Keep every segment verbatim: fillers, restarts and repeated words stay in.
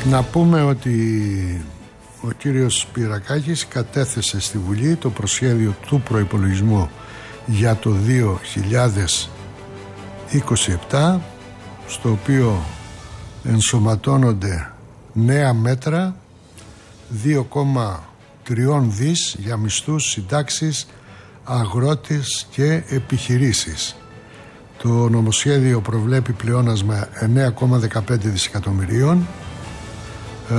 Να πούμε ότι ο κύριος Σπυρακάκης κατέθεσε στη Βουλή το προσχέδιο του προϋπολογισμού για το δύο χιλιάδες είκοσι επτά, στο οποίο ενσωματώνονται νέα μέτρα δύο κόμμα τρία δις για μισθούς, συντάξεις, αγρότες και επιχειρήσεις. Το νομοσχέδιο προβλέπει πλεόνασμα εννέα κόμμα δεκαπέντε δισεκατομμυρίων, ε,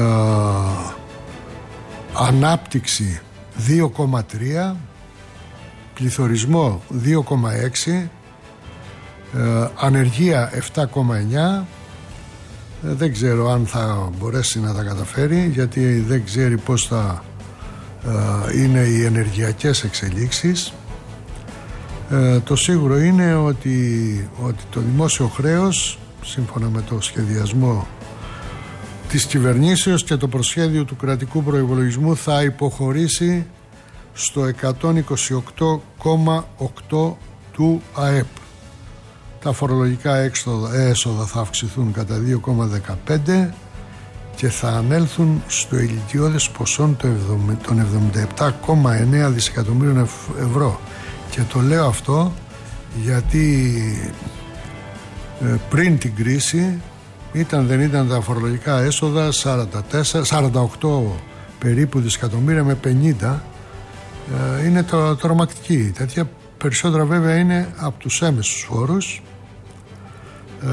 ανάπτυξη δύο κόμμα τρία, πληθωρισμό δύο κόμμα έξι, ε, ανεργία επτά κόμμα εννιά. ε, δεν ξέρω αν θα μπορέσει να τα καταφέρει, γιατί δεν ξέρει πώς θα ε, είναι οι ενεργειακές εξελίξεις. Ε, το σίγουρο είναι ότι, ότι το δημόσιο χρέος, σύμφωνα με το σχεδιασμό της κυβερνήσεως και το προσχέδιο του κρατικού προϋπολογισμού, θα υποχωρήσει στο εκατόν είκοσι οκτώ κόμμα οκτώ του ΑΕΠ. Τα φορολογικά έξοδα, έσοδα θα αυξηθούν κατά δύο κόμμα δεκαπέντε και θα ανέλθουν στο ηλικιώδες ποσό των εβδομήντα επτά κόμμα εννέα δισεκατομμύριων ευρώ. Και το λέω αυτό γιατί ε, πριν την κρίση ήταν, δεν ήταν τα φορολογικά έσοδα σαράντα τέσσερα, σαράντα οκτώ περίπου δισεκατομμύρια με πενήντα. ε, είναι το, τρομακτική τέτοια. Περισσότερα βέβαια είναι από τους έμεσους φόρους. ε,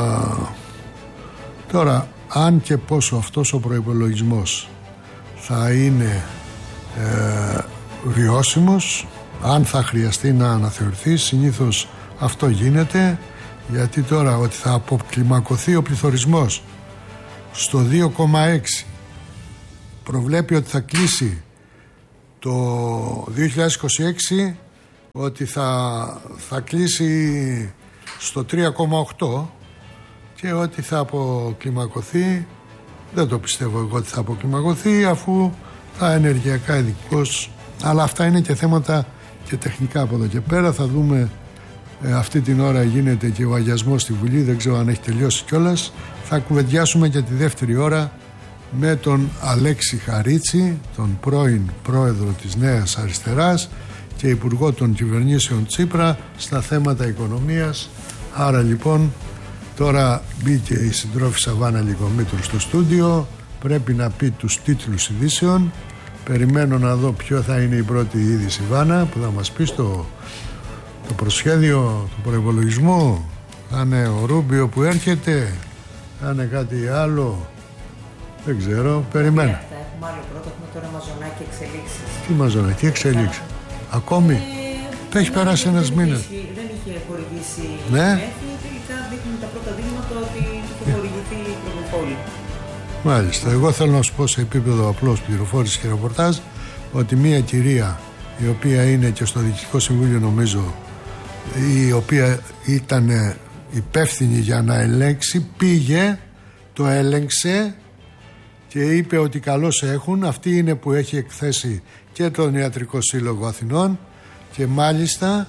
τώρα αν και πόσο αυτός ο προϋπολογισμός θα είναι ε, βιώσιμος, αν θα χρειαστεί να αναθεωρηθεί, συνήθως αυτό γίνεται, γιατί τώρα ότι θα αποκλιμακωθεί ο πληθωρισμός στο δύο κόμμα έξι, προβλέπει ότι θα κλείσει το δύο χιλιάδες είκοσι έξι, ότι θα, θα κλείσει στο τρία κόμμα οκτώ και ότι θα αποκλιμακωθεί, δεν το πιστεύω εγώ ότι θα αποκλιμακωθεί, αφού θα ενεργειακά ειδικός, αλλά αυτά είναι και θέματα και τεχνικά. Από εδώ και πέρα θα δούμε. ε, αυτή την ώρα γίνεται και ο αγιασμός στη Βουλή, δεν ξέρω αν έχει τελειώσει κιόλας. Θα κουβεντιάσουμε και τη δεύτερη ώρα με τον Αλέξη Χαρίτση, τον πρώην πρόεδρο της Νέας Αριστεράς και υπουργό των κυβερνήσεων Τσίπρα, στα θέματα οικονομίας. Άρα λοιπόν τώρα μπήκε η συντρόφισσα Βάνα Λικομήτρου στο στούντιο, πρέπει να πει τους τίτλους ειδήσεων. Περιμένω να δω ποιο θα είναι η πρώτη είδηση, Βάνα, που θα μας πει στο το προσχέδιο του προϋπολογισμού. Θα είναι ο Ρούμπιο που έρχεται, θα είναι κάτι άλλο, δεν ξέρω, περιμένω. Θα έχουμε άλλο πρώτο, έχουμε τώρα Μαζονάκι εξελίξεις. Τι Μαζονάκι εξελίξεις, ακόμη, ε, έχει περάσει ένας μήνας. Δεν είχε χορηγήσει ναι. η ΕΦΗ, τελικά δείχνουν τα πρώτα δείγματα ότι είχε χορηγηθεί η προμηθόλη. Μάλιστα, εγώ θέλω να σου πω σε επίπεδο απλώς πληροφόρησης και ρεπορτάζ ότι μία κυρία, η οποία είναι και στο Διοικητικό Συμβούλιο νομίζω, η οποία ήταν υπεύθυνη για να ελέγξει, πήγε, το έλεγξε και είπε ότι καλώς έχουν. Αυτή είναι που έχει εκθέσει και τον Ιατρικό Σύλλογο Αθηνών και μάλιστα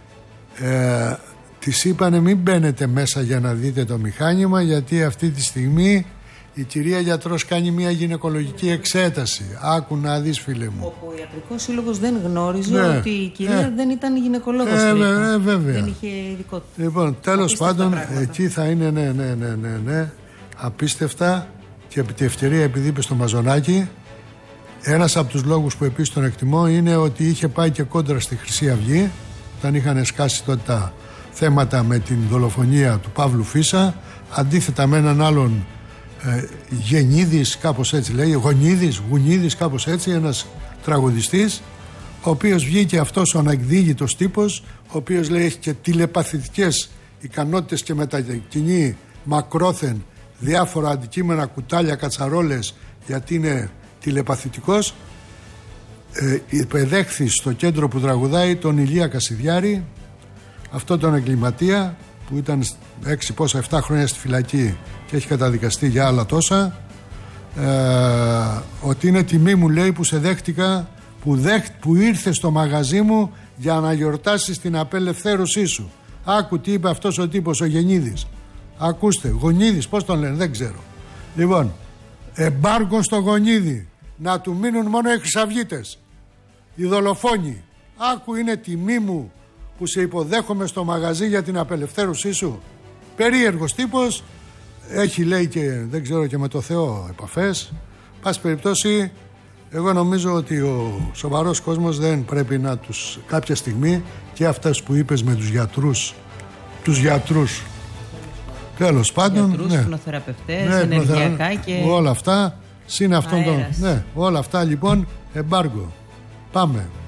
ε, της είπανε μην μπαίνετε μέσα για να δείτε το μηχάνημα, γιατί αυτή τη στιγμή η κυρία γιατρός κάνει μια γυναικολογική εξέταση. Άκου να δεις, φίλε μου. Όπου ο Ιατρικός Σύλλογος δεν γνώριζε ναι, ότι η κυρία ε, δεν ήταν γυναικολόγος. Ε, ε, βέβαια. Δεν είχε ειδικότητα. Λοιπόν, τέλος πάντων, εκεί θα είναι ναι, ναι, ναι, ναι, ναι, απίστευτα. Και επί τη ευκαιρία, επειδή είπε στο Μαζονάκι, ένας από τους λόγους που επίσης τον εκτιμώ είναι ότι είχε πάει και κόντρα στη Χρυσή Αυγή, όταν είχαν σκάσει τότε τα θέματα με την δολοφονία του Παύλου Φίσα, αντίθετα με έναν άλλον Ε, Γενίδης, κάπως έτσι λέει, Γονίδης, Γουνίδης, κάπως έτσι, ένας τραγουδιστής, ο οποίος βγήκε αυτός ο ανεκδίγητος τύπος, ο οποίος λέει έχει και τηλεπαθητικές ικανότητες και μετακινεί μακρόθεν διάφορα αντικείμενα, κουτάλια, κατσαρόλες, γιατί είναι τηλεπαθητικός. ε, υπεδέχθη στο κέντρο που τραγουδάει τον Ηλία Κασιδιάρη, αυτό τον εγκληματία που ήταν έξι πόσα επτά χρόνια στη φυλακή και έχει καταδικαστεί για άλλα τόσα, ε, ότι είναι τιμή μου, λέει, που σε δέχτηκα, που, δέχ, που ήρθε στο μαγαζί μου για να γιορτάσεις την απελευθέρωσή σου. Άκου τι είπε αυτός ο τύπος, ο Γενίδης. Ακούστε, Γονίδης, πώς τον λένε, δεν ξέρω. Λοιπόν, Εμπάργκο στο γονίδι. Να του μείνουν μόνο οι χρυσαυγίτες, οι δολοφόνοι. Άκου, είναι τιμή μου που σε υποδέχομαι στο μαγαζί για την απελευθέρωσή σου. Περίεργος τύπος. Έχει, λέει, και δεν ξέρω, και με το Θεό επαφές. Πάση περιπτώσει, εγώ νομίζω ότι ο σοβαρός κόσμος δεν πρέπει να τους, κάποια στιγμή, και αυτές που είπες με τους γιατρούς, τους γιατρούς τέλος πάντων, γιατρούς, ναι, χρονοθεραπευτές, ναι, ενεργειακά και όλα αυτά, συν αυτόν τον, αέρας. ναι, όλα αυτά λοιπόν, εμπάργκο. Πάμε.